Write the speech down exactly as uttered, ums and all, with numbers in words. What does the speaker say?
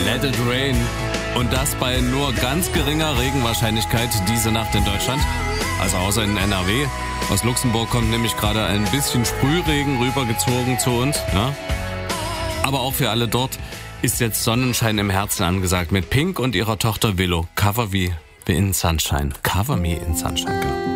Let It Rain. Und das bei nur ganz geringer Regenwahrscheinlichkeit diese Nacht in Deutschland. Also außer in N R W. Aus Luxemburg kommt nämlich gerade ein bisschen Sprühregen rübergezogen zu uns. Ja? Aber auch für alle dort ist jetzt Sonnenschein im Herzen angesagt mit Pink und ihrer Tochter Willow. Cover Me in Sunshine. Cover Me in Sunshine, genau.